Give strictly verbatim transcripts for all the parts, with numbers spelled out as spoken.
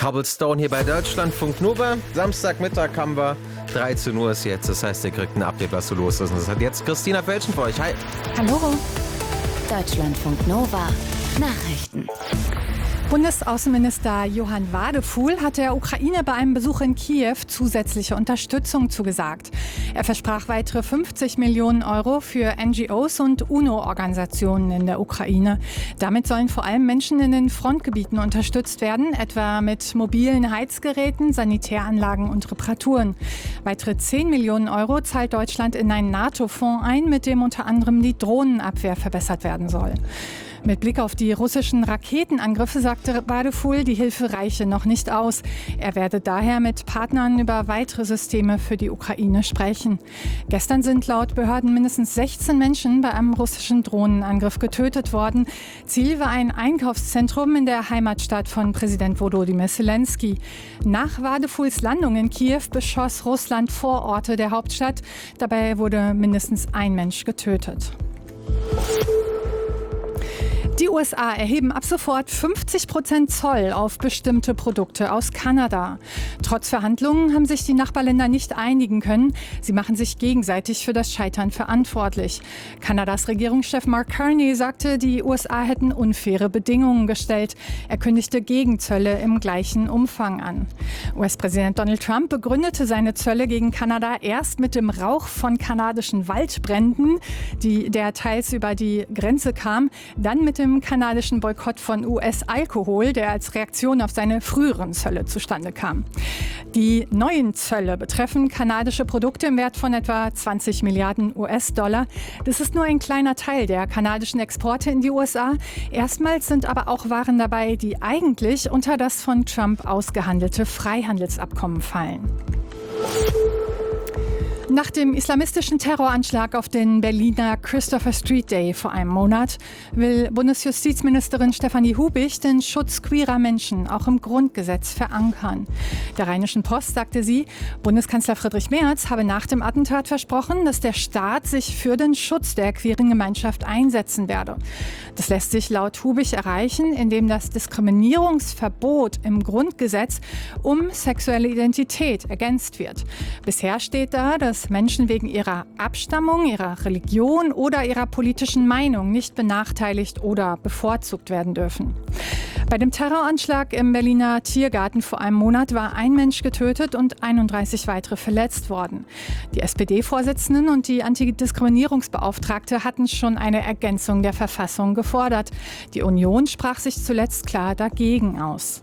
Cobblestone hier bei Deutschlandfunk Nova. Samstagmittag haben wir, dreizehn Uhr ist jetzt, das heißt, ihr kriegt ein Update, was so los ist. Und das hat jetzt Christina Felschen für euch. Hi. Hallo. Deutschlandfunk Nova. Nachrichten. Bundesaußenminister Johann Wadefuhl hat der Ukraine bei einem Besuch in Kiew zusätzliche Unterstützung zugesagt. Er versprach weitere fünfzig Millionen Euro für N G Os und UNO-Organisationen in der Ukraine. Damit sollen vor allem Menschen in den Frontgebieten unterstützt werden, etwa mit mobilen Heizgeräten, Sanitäranlagen und Reparaturen. Weitere zehn Millionen Euro zahlt Deutschland in einen NATO-Fonds ein, mit dem unter anderem die Drohnenabwehr verbessert werden soll. Mit Blick auf die russischen Raketenangriffe sagte Wadefuhl, die Hilfe reiche noch nicht aus. Er werde daher mit Partnern über weitere Systeme für die Ukraine sprechen. Gestern sind laut Behörden mindestens sechzehn Menschen bei einem russischen Drohnenangriff getötet worden. Ziel war ein Einkaufszentrum in der Heimatstadt von Präsident Volodymyr Zelensky. Nach Wadefuhls Landung in Kiew beschoss Russland Vororte der Hauptstadt. Dabei wurde mindestens ein Mensch getötet. Die U S A erheben ab sofort fünfzig Prozent Zoll auf bestimmte Produkte aus Kanada. Trotz Verhandlungen haben sich die Nachbarländer nicht einigen können. Sie machen sich gegenseitig für das Scheitern verantwortlich. Kanadas Regierungschef Mark Carney sagte, die U S A hätten unfaire Bedingungen gestellt. Er kündigte Gegenzölle im gleichen Umfang an. U S-Präsident Donald Trump begründete seine Zölle gegen Kanada erst mit dem Rauch von kanadischen Waldbränden, die der teils über die Grenze kam, dann mit dem kanadischen Boykott von U S-Alkohol, der als Reaktion auf seine früheren Zölle zustande kam. Die neuen Zölle betreffen kanadische Produkte im Wert von etwa zwanzig Milliarden U S-Dollar. Das ist nur ein kleiner Teil der kanadischen Exporte in die U S A. Erstmals sind aber auch Waren dabei, die eigentlich unter das von Trump ausgehandelte Freihandelsabkommen fallen. Nach dem islamistischen Terroranschlag auf den Berliner Christopher Street Day vor einem Monat will Bundesjustizministerin Stefanie Hubich den Schutz queerer Menschen auch im Grundgesetz verankern. Der Rheinischen Post sagte sie, Bundeskanzler Friedrich Merz habe nach dem Attentat versprochen, dass der Staat sich für den Schutz der queeren Gemeinschaft einsetzen werde. Das lässt sich laut Hubich erreichen, indem das Diskriminierungsverbot im Grundgesetz um sexuelle Identität ergänzt wird. Bisher steht da, dass Menschen wegen ihrer Abstammung, ihrer Religion oder ihrer politischen Meinung nicht benachteiligt oder bevorzugt werden dürfen. Bei dem Terroranschlag im Berliner Tiergarten vor einem Monat war ein Mensch getötet und einunddreißig weitere verletzt worden. Die S P D-Vorsitzenden und die Antidiskriminierungsbeauftragte hatten schon eine Ergänzung der Verfassung gefordert. Die Union sprach sich zuletzt klar dagegen aus.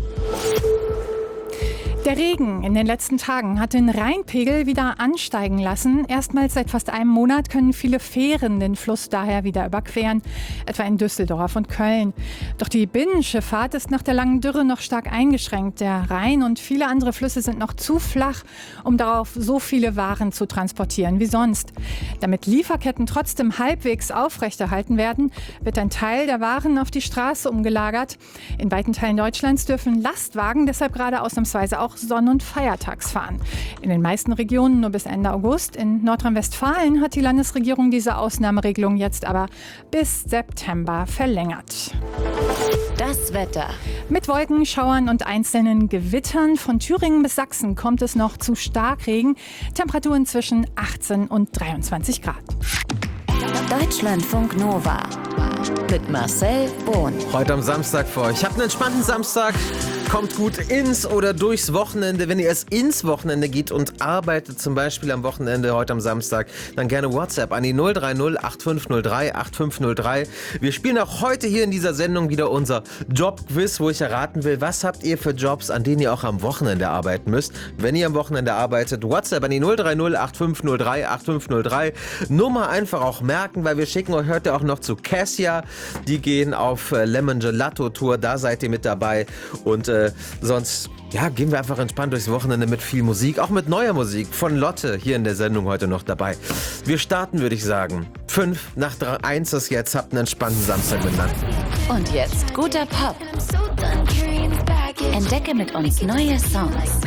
Der Regen in den letzten Tagen hat den Rheinpegel wieder ansteigen lassen. Erstmals seit fast einem Monat können viele Fähren den Fluss daher wieder überqueren, etwa in Düsseldorf und Köln. Doch die Binnenschifffahrt ist nach der langen Dürre noch stark eingeschränkt. Der Rhein und viele andere Flüsse sind noch zu flach, um darauf so viele Waren zu transportieren wie sonst. Damit Lieferketten trotzdem halbwegs aufrechterhalten werden, wird ein Teil der Waren auf die Straße umgelagert. In weiten Teilen Deutschlands dürfen Lastwagen deshalb gerade ausnahmsweise auch Sonn- und Feiertags fahren. In den meisten Regionen nur bis Ende August. In Nordrhein-Westfalen hat die Landesregierung diese Ausnahmeregelung jetzt aber bis September verlängert. Das Wetter. Mit Wolken, Schauern und einzelnen Gewittern von Thüringen bis Sachsen kommt es noch zu Starkregen. Temperaturen zwischen achtzehn und dreiundzwanzig Grad. Deutschlandfunk Nova mit Marcel Bohn. Heute am Samstag für euch. Habt einen entspannten Samstag. Kommt gut ins oder durchs Wochenende. Wenn ihr erst ins Wochenende geht und arbeitet, zum Beispiel am Wochenende, heute am Samstag, dann gerne WhatsApp an die null drei null acht fünf null drei acht fünf null drei. Wir spielen auch heute hier in dieser Sendung wieder unser Jobquiz, wo ich erraten will, was habt ihr für Jobs, an denen ihr auch am Wochenende arbeiten müsst. Wenn ihr am Wochenende arbeitet, WhatsApp an die null drei null acht fünf null drei acht fünf null drei. Nummer einfach auch merken, weil wir schicken euch heute auch noch zu Cassia. Die gehen auf äh, Lemon Gelato Tour, da seid ihr mit dabei. Und äh, sonst ja, gehen wir einfach entspannt durchs Wochenende mit viel Musik, auch mit neuer Musik von Lotte hier in der Sendung heute noch dabei. Wir starten, würde ich sagen. Fünf nach drei, eins ist jetzt, habt einen entspannten Samstag miteinander. Und jetzt guter Pop. Entdecke mit uns neue Songs.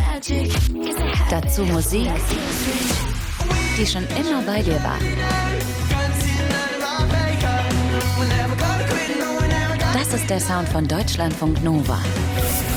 Dazu Musik, die schon immer bei dir war. Das ist der Sound von Deutschlandfunk Nova.